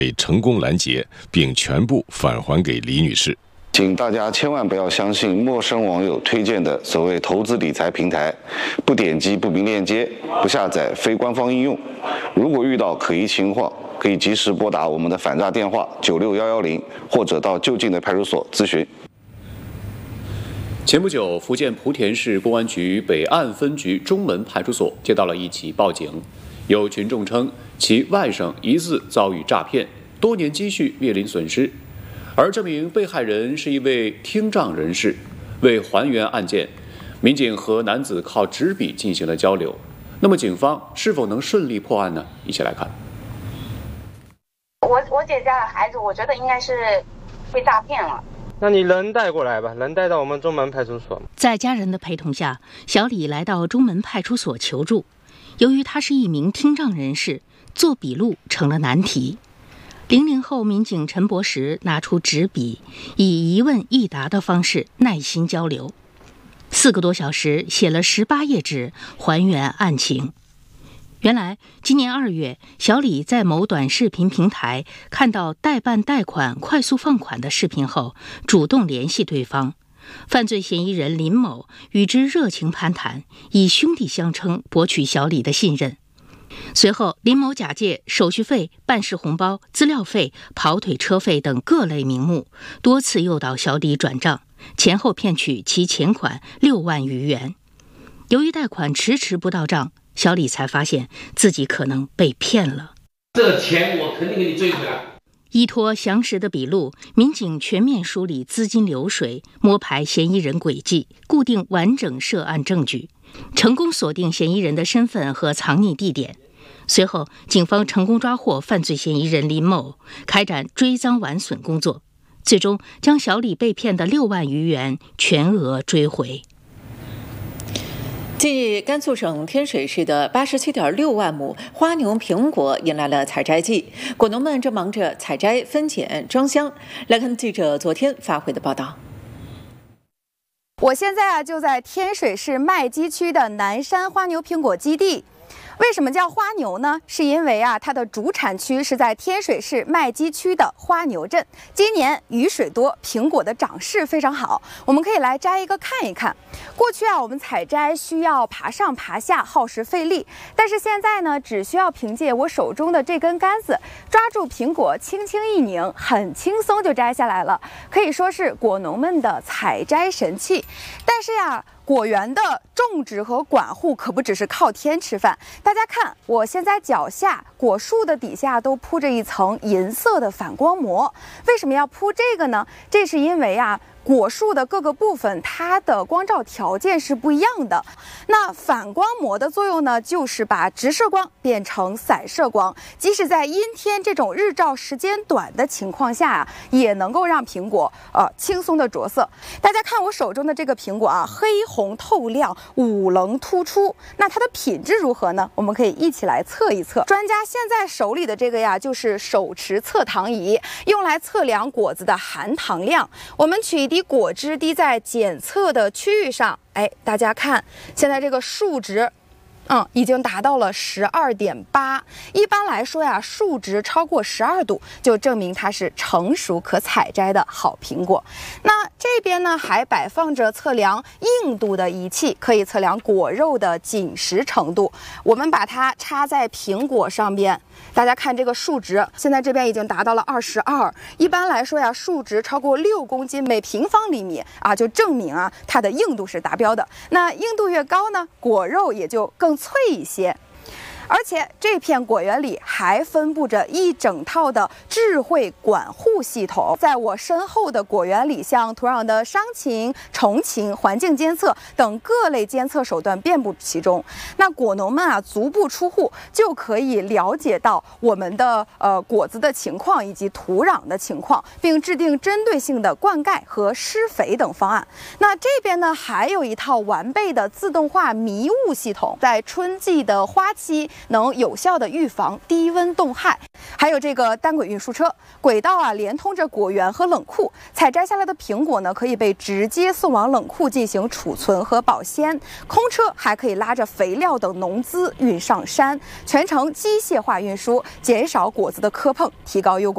被成功拦截，并全部返还给李女士。 请大家千万不要相信陌生网友推荐的所谓投资理财平台，不点击不明链接，不下载非官方应用。如果遇到可疑情况，可以及时拨打我们的反诈电话96110，或者到就近的派出所咨询。 前不久，福建莆田市公安局北岸分局中门派出所接到了一起报警，有群众称其外甥疑似遭遇诈骗，多年积蓄面临损失。而这名被害人是一位听障人士，为还原案件，民警和男子靠纸笔进行了交流。那么，警方是否能顺利破案呢？一起来看。 我姐家的孩子，我觉得应该是被诈骗了。 那你人带过来吧，人带到我们中门派出所。 在家人的陪同下，小李来到中门派出所求助。由于他是一名听障人士，做笔录成了难题。00后民警陈博石拿出纸笔，以一问一答的方式耐心交流，4个多小时写了18页纸，还原案情。原来，今年2月，小李在某短视频平台看到代办贷款快速放款的视频后，主动联系对方。犯罪嫌疑人林某与之热情攀谈，以兄弟相称，博取小李的信任。随后，林某假借手续费、办事红包、资料费、跑腿车费等各类名目，多次诱导小李转账，前后骗取其钱款6万余元。由于贷款迟迟不到账，小李才发现自己可能被骗了。 这钱我肯定给你追回来。 依托详实的笔录，民警全面梳理资金流水，摸排嫌疑人轨迹，固定完整涉案证据，成功锁定嫌疑人的身份和藏匿地点。随后，警方成功抓获犯罪嫌疑人林某，开展追赃挽损工作，最终将小李被骗的6万余元全额追回。 近日，甘肃省天水市的87.6万亩花牛苹果迎来了采摘季，果农们正忙着采摘、分拣、装箱。来看记者昨天发回的报道。 我现在就在天水市麦积区的南山花牛苹果基地。为什么叫花牛呢？是因为它的主产区是在天水市麦积区的花牛镇。今年雨水多，苹果的长势非常好，我们可以来摘一个看一看。过去我们采摘需要爬上爬下，耗时费力，但是现在呢，只需要凭借我手中的这根杆子，抓住苹果，轻轻一拧，很轻松就摘下来了，可以说是果农们的采摘神器。但是果园的种植和管护可不只是靠天吃饭。大家看，我现在脚下果树的底下都铺着一层银色的反光膜。为什么要铺这个呢？这是因为果树的各个部分它的光照条件是不一样的。那反光膜的作用呢，就是把直射光变成散射光，即使在阴天这种日照时间短的情况下也能够让苹果轻松的着色。大家看我手中的这个苹果黑红透亮，五棱突出。那它的品质如何呢？我们可以一起来测一测。专家现在手里的这个就是手持测糖仪，用来测量果子的含糖量。我们取一滴果汁滴在检测的区域上，大家看，现在这个数值已经达到了12.8。一般来说数值超过12度就证明它是成熟可采摘的好苹果。那这边呢还摆放着测量硬度的仪器，可以测量果肉的紧实程度。我们把它插在苹果上边，大家看这个数值，现在这边已经达到了22。一般来说数值超过6公斤每平方厘米就证明它的硬度是达标的。那硬度越高呢，果肉也就更脆一些。而且这片果园里还分布着一整套的智慧管护系统，在我身后的果园里，像土壤的伤情、虫情、环境监测等各类监测手段遍布其中。那果农们足不出户就可以了解到我们的果子的情况以及土壤的情况，并制定针对性的灌溉和施肥等方案。那这边呢还有一套完备的自动化迷雾系统，在春季的花期能有效的预防低温冻害。还有这个单轨运输车，轨道连通着果园和冷库，采摘下来的苹果呢可以被直接送往冷库进行储存和保鲜，空车还可以拉着肥料等农资运上山，全程机械化运输，减少果子的磕碰，提高优果。